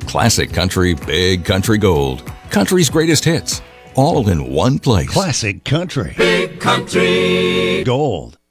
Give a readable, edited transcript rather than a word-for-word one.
Classic country, big country gold. Country's greatest hits, all in one place. Classic country. Big country Gold.